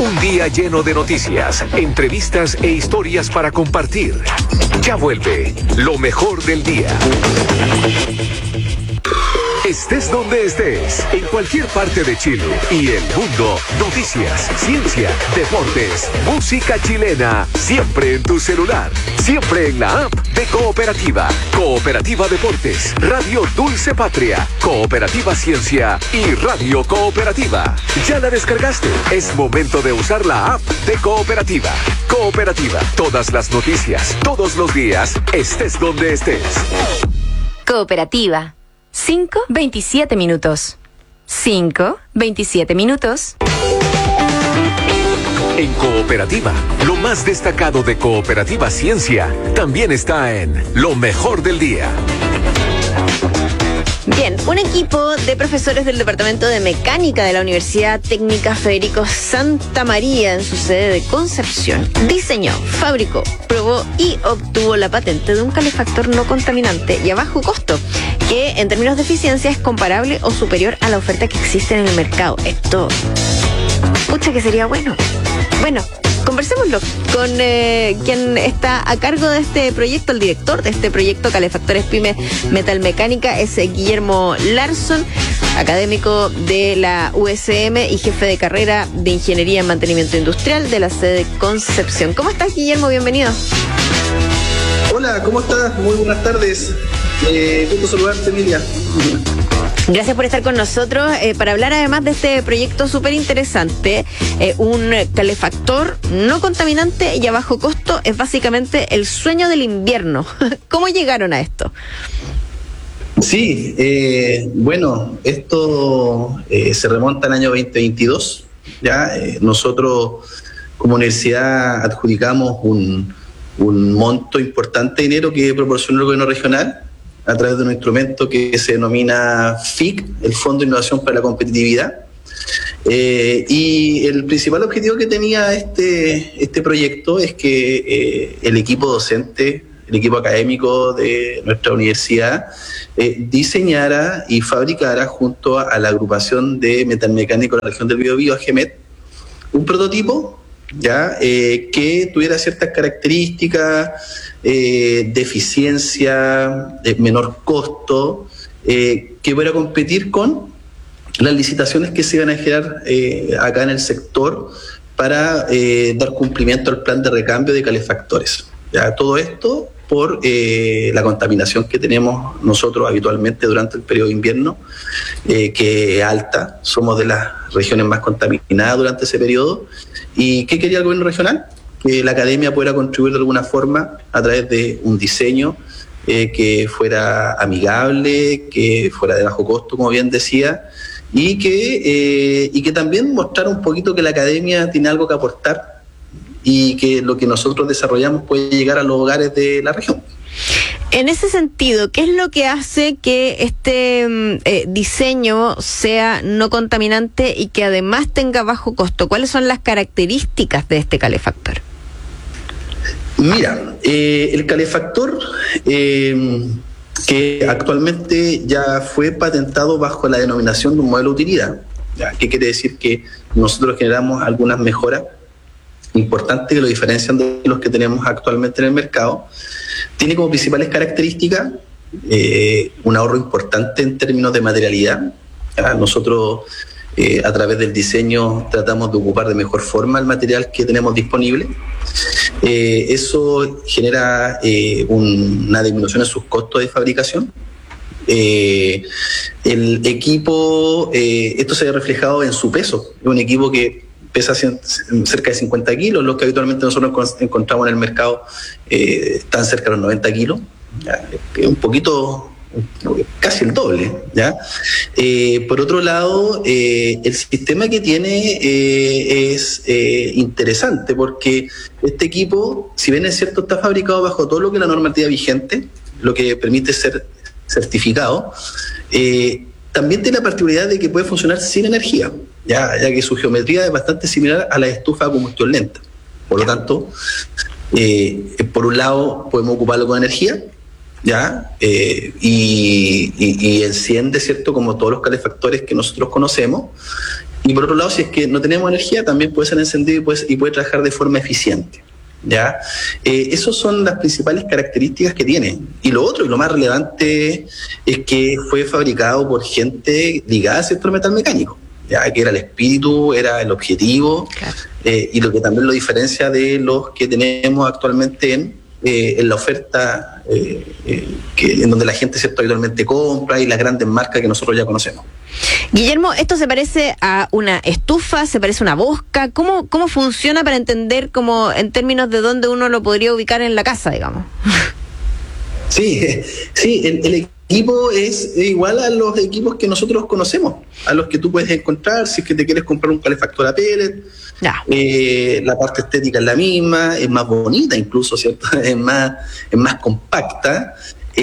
Un día lleno de noticias, entrevistas e historias para compartir. Ya vuelve lo mejor del día. Estés donde estés, en cualquier parte de Chile y el mundo, noticias, ciencia, deportes, música chilena, siempre en tu celular, siempre en la app de Cooperativa. Cooperativa Deportes, Radio Dulce Patria, Cooperativa Ciencia y Radio Cooperativa. ¿Ya la descargaste? Es momento de usar la app de Cooperativa. Cooperativa, todas las noticias, todos los días, estés donde estés. Cooperativa. 5:27 minutos. 5:27 minutos. En Cooperativa, lo más destacado de Cooperativa Ciencia también está en Lo Mejor del Día. Bien, un equipo de profesores del Departamento de Mecánica de la Universidad Técnica Federico Santa María en su sede de Concepción diseñó, fabricó, probó y obtuvo la patente de un calefactor no contaminante y a bajo costo, que en términos de eficiencia es comparable o superior a la oferta que existe en el mercado. Esto, pucha que sería bueno. Bueno, conversémoslo con quien está a cargo de este proyecto, el director de este proyecto Calefactores Pyme Metalmecánica, es Guillermo Larsson, académico de la USM y jefe de carrera de Ingeniería en Mantenimiento Industrial de la sede Concepción. ¿Cómo estás, Guillermo? Bienvenido. Hola, ¿cómo estás? Muy buenas tardes. Gusto saludarte, Emilia. Gracias por estar con nosotros para hablar además de este proyecto súper interesante. Un calefactor no contaminante y a bajo costo es básicamente el sueño del invierno. ¿Cómo llegaron a esto? Sí, bueno, esto se remonta al año 2022. ¿Ya? Nosotros como universidad adjudicamos un monto importante de dinero que proporcionó el gobierno regional a través de un instrumento que se denomina FIC, el Fondo de Innovación para la Competitividad. Y el principal objetivo que tenía este proyecto es que el equipo docente, el equipo académico de nuestra universidad, diseñara y fabricara junto a la agrupación de metalmecánicos de la región del Biobío, AGEMET, un prototipo ya que tuviera ciertas características de eficiencia, de menor costo, que pudiera competir con las licitaciones que se iban a generar acá en el sector para dar cumplimiento al plan de recambio de calefactores. Ya, todo esto por la contaminación que tenemos nosotros habitualmente durante el periodo de invierno, que es alta, somos de las regiones más contaminadas durante ese periodo. ¿Y qué quería el gobierno regional? Que la academia pudiera contribuir de alguna forma a través de un diseño que fuera amigable, que fuera de bajo costo, como bien decía, y que también mostrara un poquito que la academia tiene algo que aportar y que lo que nosotros desarrollamos puede llegar a los hogares de la región. En ese sentido, ¿qué es lo que hace que este diseño sea no contaminante y que además tenga bajo costo? ¿Cuáles son las características de este calefactor? Mira, el calefactor que actualmente ya fue patentado bajo la denominación de un modelo de utilidad, ¿ya? ¿Qué quiere decir? Que nosotros generamos algunas mejoras importantes que lo diferencian de los que tenemos actualmente en el mercado. Tiene como principales características un ahorro importante en términos de materialidad. Nosotros a través del diseño tratamos de ocupar de mejor forma el material que tenemos disponible. Eso genera una disminución en sus costos de fabricación. El equipo, esto se ve reflejado en su peso. Es un equipo que pesa cerca de 50 kilos, los que habitualmente nosotros encontramos en el mercado están cerca de los 90 kilos, ¿ya? Un poquito, casi el doble, ¿ya? Por otro lado, el sistema que tiene es interesante porque este equipo, si bien es cierto, está fabricado bajo todo lo que es la normativa vigente, lo que permite ser certificado, también tiene la particularidad de que puede funcionar sin energía, ya que su geometría es bastante similar a la estufa de combustión lenta. Por lo tanto, por un lado podemos ocuparlo con energía, ¿ya? Y enciende, ¿cierto?, como todos los calefactores que nosotros conocemos. Y por otro lado, si es que no tenemos energía, también puede ser encendido y puede trabajar de forma eficiente. ¿Ya? Esas son las principales características que tiene. Y lo otro, y lo más relevante, es que fue fabricado por gente ligada al sector metal mecánico, ¿ya? Que era el espíritu, era el objetivo, claro. Y lo que también lo diferencia de los que tenemos actualmente en la oferta, en donde la gente, ¿cierto?, habitualmente compra, y las grandes marcas que nosotros ya conocemos. Guillermo, ¿esto se parece a una estufa? ¿Se parece a una bosca? ¿Cómo funciona para entender como en términos de dónde uno lo podría ubicar en la casa, digamos? Sí, el equipo es igual a los equipos que nosotros conocemos, a los que tú puedes encontrar si es que te quieres comprar un calefactor a pellet. Ya. La parte estética es la misma, es más bonita incluso, ¿cierto? Es más compacta.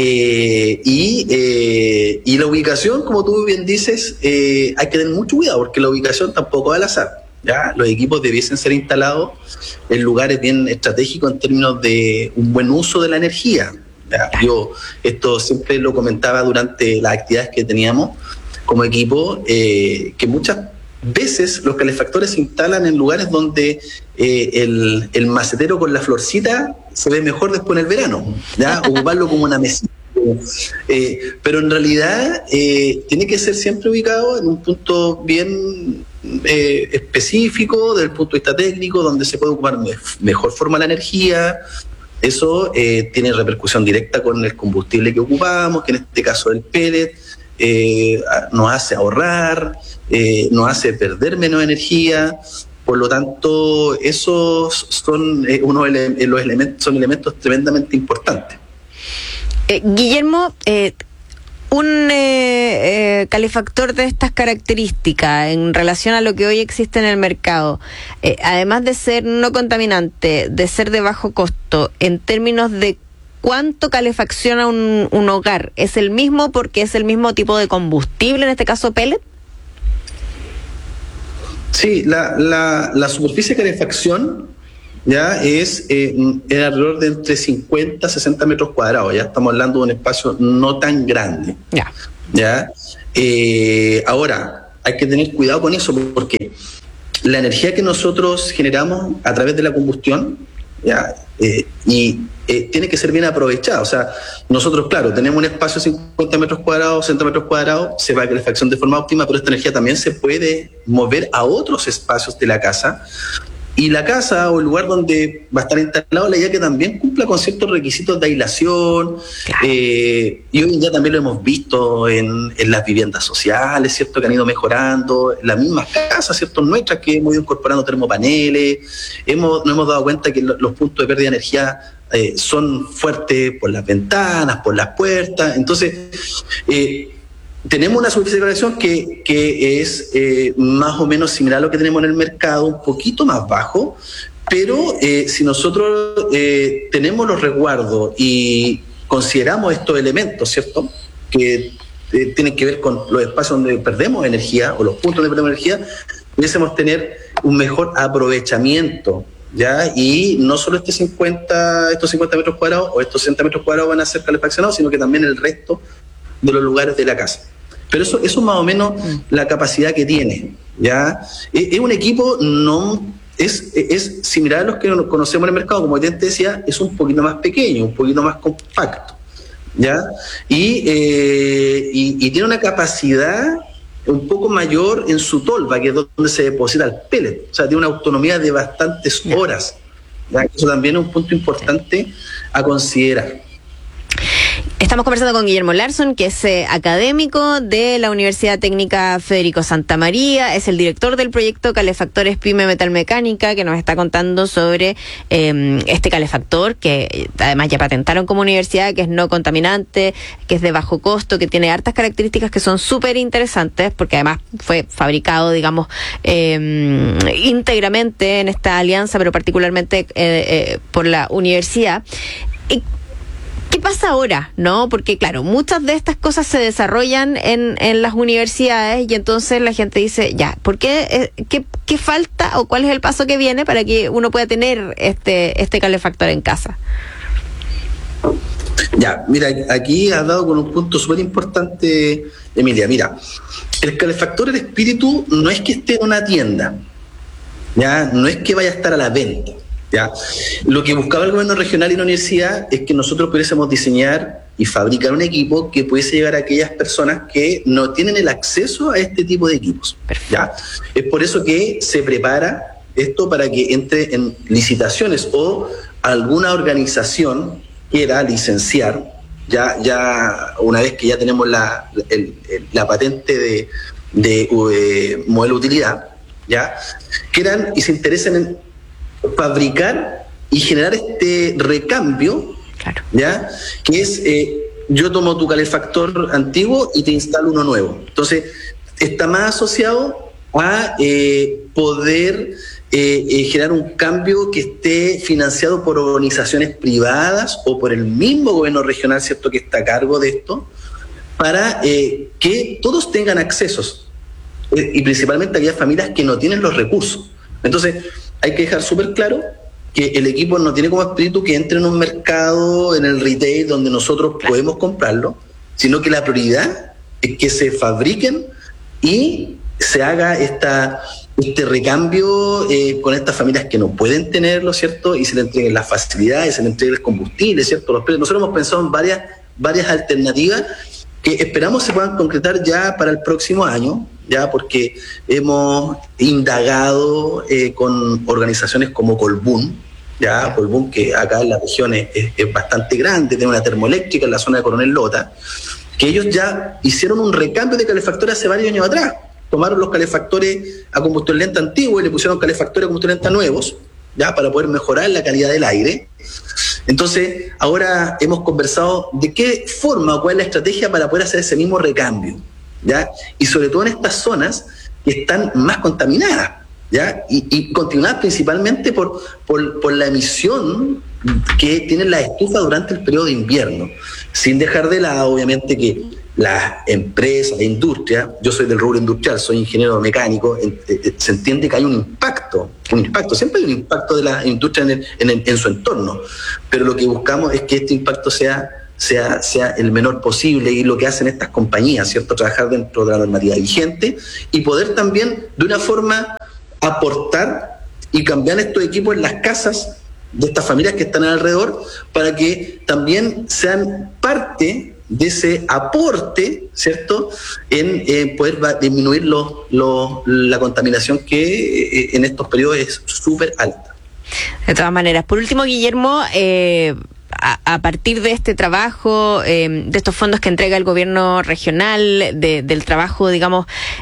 Y la ubicación, como tú bien dices, hay que tener mucho cuidado porque la ubicación tampoco es al azar, ¿ya? Los equipos debiesen ser instalados en lugares bien estratégicos en términos de un buen uso de la energía, ¿ya? Yo esto siempre lo comentaba durante las actividades que teníamos como equipo, que muchas veces los calefactores se instalan en lugares donde el macetero con la florcita se ve mejor después en el verano, ¿ya? Ocuparlo como una mesita. Pero en realidad tiene que ser siempre ubicado en un punto bien específico desde el punto de vista técnico, donde se puede ocupar mejor forma la energía. Eso tiene repercusión directa con el combustible que ocupamos, que en este caso el pellet, nos hace ahorrar, nos hace perder menos energía. Por lo tanto, esos son los elementos tremendamente importantes. Guillermo, un calefactor de estas características en relación a lo que hoy existe en el mercado, además de ser no contaminante, de ser de bajo costo, en términos de ¿cuánto calefacciona un hogar? ¿Es el mismo porque es el mismo tipo de combustible, en este caso pellet? Sí, la superficie de calefacción ya es alrededor de entre 50 a 60 metros cuadrados. Ya estamos hablando de un espacio no tan grande. ¿Ya? Ahora, hay que tener cuidado con eso porque la energía que nosotros generamos a través de la combustión, ¿ya? Tiene que ser bien aprovechada. O sea, nosotros, claro, tenemos un espacio de 50 metros cuadrados, 60 metros cuadrados, se va a calefacción de forma óptima, pero esta energía también se puede mover a otros espacios de la casa. Y la casa o el lugar donde va a estar instalado, la idea que también cumpla con ciertos requisitos de aislación. Claro. Y hoy en día también lo hemos visto en las viviendas sociales, ¿cierto?, que han ido mejorando, en las mismas casas, ¿cierto?, nuestras, que hemos ido incorporando termopaneles. Nos hemos dado cuenta que los puntos de pérdida de energía son fuertes por las ventanas, por las puertas. Entonces, tenemos una superficie de calefacción que es más o menos similar a lo que tenemos en el mercado, un poquito más bajo, pero si nosotros tenemos los resguardos y consideramos estos elementos, ¿cierto?, que tienen que ver con los espacios donde perdemos energía o los puntos donde perdemos energía, pudiésemos tener un mejor aprovechamiento, ¿ya? Y no solo estos 50 metros cuadrados o estos 60 metros cuadrados van a ser calefaccionados, sino que también el resto de los lugares de la casa. Pero eso es más o menos la capacidad que tiene, ¿ya? Es un equipo, es similar a los que conocemos en el mercado, como te decía, es un poquito más pequeño, un poquito más compacto, ¿ya? Y tiene una capacidad un poco mayor en su tolva, que es donde se deposita el pellet. O sea, tiene una autonomía de bastantes horas, ¿ya? Eso también es un punto importante a considerar. Estamos conversando con Guillermo Larsson, que es académico de la Universidad Técnica Federico Santa María, es el director del proyecto Calefactores Pyme Metalmecánica, que nos está contando sobre este calefactor, que además ya patentaron como universidad, que es no contaminante, que es de bajo costo, que tiene hartas características que son súper interesantes, porque además fue fabricado, digamos, íntegramente en esta alianza, pero particularmente por la universidad. ¿Qué pasa ahora? ¿No? Porque claro, muchas de estas cosas se desarrollan en las universidades y entonces la gente dice, ya, ¿por qué? ¿Qué falta o cuál es el paso que viene para que uno pueda tener este calefactor en casa? Ya, mira, aquí has dado con un punto súper importante, Emilia. Mira, el calefactor El Espíritu no es que esté en una tienda, ya, no es que vaya a estar a la venta, ya. Lo que buscaba el gobierno regional y la universidad es que nosotros pudiésemos diseñar y fabricar un equipo que pudiese llegar a aquellas personas que no tienen el acceso a este tipo de equipos, ya. Es por eso que se prepara esto para que entre en licitaciones o alguna organización quiera licenciar, ya una vez que ya tenemos la patente de modelo de utilidad, ya quieran y se interesen en fabricar y generar este recambio, Claro. ya, que es yo tomo tu calefactor antiguo y te instalo uno nuevo. Entonces está más asociado a poder generar un cambio que esté financiado por organizaciones privadas o por el mismo gobierno regional, ¿cierto?, que está a cargo de esto, para que todos tengan accesos, y principalmente aquellas familias que no tienen los recursos. Entonces, hay que dejar súper claro que el equipo no tiene como espíritu que entre en un mercado, en el retail, donde nosotros podemos comprarlo, sino que la prioridad es que se fabriquen y se haga este recambio con estas familias que no pueden tenerlo, ¿cierto? Y se le entreguen las facilidades, se le entregue el combustible, ¿cierto? Los precios. Nosotros hemos pensado en varias alternativas que esperamos se puedan concretar ya para el próximo año, ya, porque hemos indagado con organizaciones como Colbún, ya, Colbún, que acá en la región es bastante grande, tiene una termoeléctrica en la zona de Coronel Lota, que ellos ya hicieron un recambio de calefactores hace varios años atrás. Tomaron los calefactores a combustión lenta antiguos y le pusieron calefactores a combustión lenta nuevos, ya, para poder mejorar la calidad del aire. Entonces, ahora hemos conversado de qué forma o cuál es la estrategia para poder hacer ese mismo recambio, ¿ya? Y sobre todo en estas zonas que están más contaminadas, ¿ya? Y contaminadas principalmente por la emisión que tienen las estufas durante el periodo de invierno, sin dejar de lado, obviamente, que las empresas, la industria, yo soy del rubro industrial, soy ingeniero mecánico, se entiende que hay un impacto, siempre hay un impacto de la industria en su entorno, pero lo que buscamos es que este impacto sea el menor posible, y lo que hacen estas compañías, ¿cierto?, trabajar dentro de la normativa vigente y poder también de una forma aportar y cambiar estos equipos en las casas de estas familias que están alrededor, para que también sean parte de ese aporte, ¿cierto?, en poder disminuir la contaminación que en estos periodos es súper alta. De todas maneras, por último, Guillermo, a partir de este trabajo, de estos fondos que entrega el gobierno regional, del trabajo, digamos,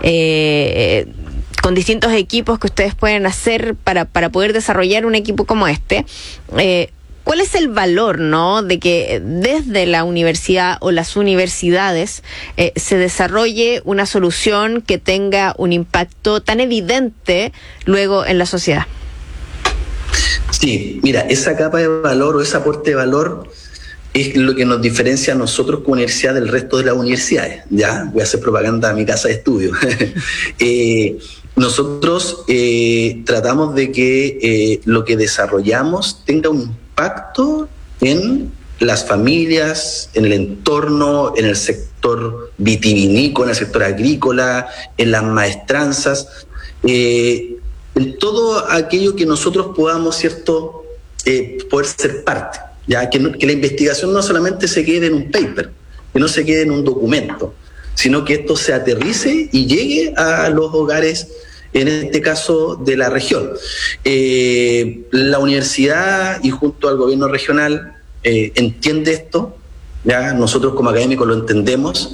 con distintos equipos que ustedes pueden hacer para poder desarrollar un equipo como este, ¿cuál es el valor, no, de que desde la universidad o las universidades se desarrolle una solución que tenga un impacto tan evidente luego en la sociedad? Sí, mira, esa capa de valor o ese aporte de valor es lo que nos diferencia a nosotros como universidad del resto de las universidades. Ya, voy a hacer propaganda a mi casa de estudio. Nosotros tratamos de que lo que desarrollamos tenga un impacto en las familias, en el entorno, en el sector vitivinícola, en el sector agrícola, en las maestranzas, en todo aquello que nosotros podamos, ¿cierto?, poder ser parte, ya que la investigación no solamente se quede en un paper, que no se quede en un documento, sino que esto se aterrice y llegue a los hogares, en este caso de la región. La universidad y junto al gobierno regional entiende esto, ya nosotros como académicos lo entendemos,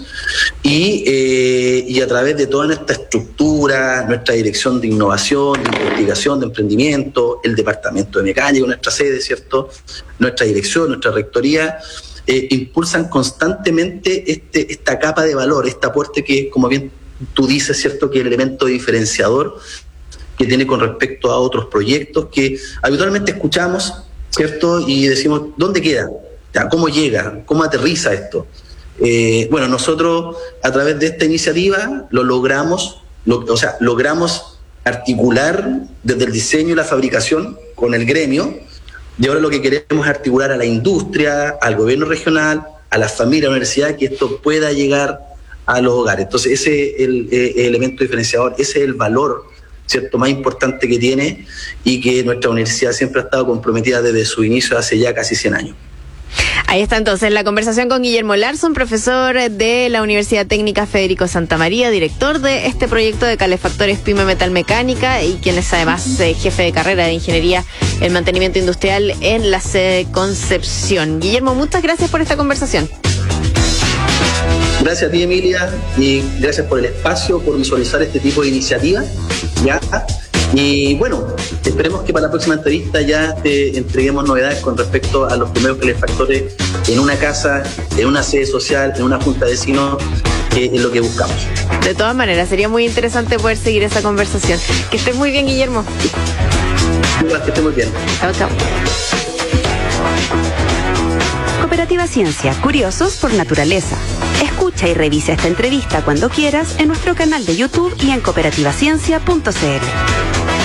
y a través de toda nuestra estructura, nuestra dirección de innovación, de investigación, de emprendimiento, el departamento de mecánica, nuestra sede, ¿cierto?, nuestra dirección, nuestra rectoría, impulsan constantemente esta capa de valor, este aporte que, como bien tú dices, ¿cierto?, que es el elemento diferenciador que tiene con respecto a otros proyectos que habitualmente escuchamos, ¿cierto?, y decimos, ¿dónde queda? ¿Cómo llega? ¿Cómo aterriza esto? Bueno, nosotros a través de esta iniciativa logramos articular desde el diseño y la fabricación con el gremio Y ahora lo que queremos es articular a la industria, al gobierno regional, a la familia, a la universidad, que esto pueda llegar a los hogares. Entonces ese es el elemento diferenciador, ese es el valor, ¿cierto?, más importante que tiene, y que nuestra universidad siempre ha estado comprometida desde su inicio hace ya casi 100 años. Ahí está entonces la conversación con Guillermo Larsson, profesor de la Universidad Técnica Federico Santa María, director de este proyecto de calefactores Pyme Metalmecánica, y quien es además jefe de carrera de Ingeniería en Mantenimiento Industrial en la sede de Concepción. Guillermo, muchas gracias por esta conversación. Gracias a ti, Emilia, y gracias por el espacio, por visualizar este tipo de iniciativas, ¿ya? Y bueno, esperemos que para la próxima entrevista ya te entreguemos novedades con respecto a los primeros calefactores en una casa, en una sede social, en una junta de vecinos, que es lo que buscamos. De todas maneras, sería muy interesante poder seguir esa conversación. Que estés muy bien, Guillermo. Igual, que estés muy bien. Chao, chao. Cooperativa Ciencia, curiosos por naturaleza. Escucha y revisa esta entrevista cuando quieras en nuestro canal de YouTube y en cooperativaciencia.cl.